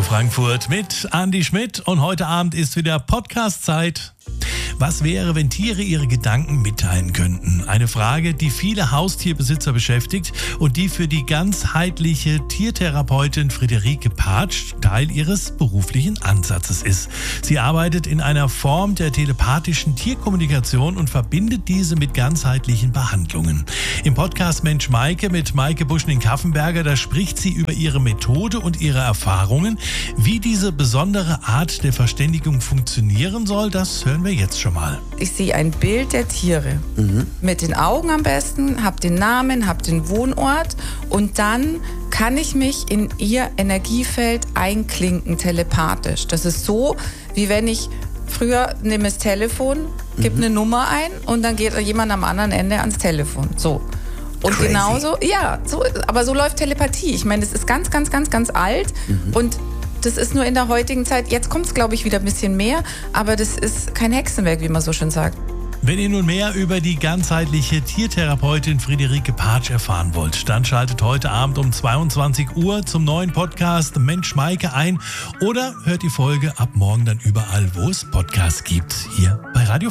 Frankfurt mit Andi Schmidt und heute Abend ist wieder Podcast-Zeit. Was wäre, wenn Tiere ihre Gedanken mitteilen könnten? Eine Frage, die viele Haustierbesitzer beschäftigt und die für die ganzheitliche Tiertherapeutin Friederike Patsch Teil ihres beruflichen Ansatzes ist. Sie arbeitet in einer Form der telepathischen Tierkommunikation und verbindet diese mit ganzheitlichen Behandlungen. Im Podcast Mensch Maike mit Maike Buschning-Kaffenberger, da spricht sie über ihre Methode und ihre Erfahrungen. Wie diese besondere Art der Verständigung funktionieren soll, das hören wir jetzt schon mal. Ich sehe ein Bild der Tiere. Mit den Augen am besten, habe den Namen, habe den Wohnort und dann kann ich mich in ihr Energiefeld einklinken, telepathisch. Das ist so, wie wenn ich früher nehme das Telefon, gebe eine Nummer ein und dann geht jemand am anderen Ende ans Telefon. So. Und Crazy. genauso, ja, so, aber so läuft Telepathie. Ich meine, das ist ganz, ganz, ganz, ganz alt und das ist nur in der heutigen Zeit, jetzt kommt es, glaube ich, wieder ein bisschen mehr, aber das ist kein Hexenwerk, wie man so schön sagt. Wenn ihr nun mehr über die ganzheitliche Tiertherapeutin Friederike Patsch erfahren wollt, dann schaltet heute Abend um 22 Uhr zum neuen Podcast Mensch Maike ein oder hört die Folge ab morgen dann überall, wo es Podcasts gibt, hier bei Radio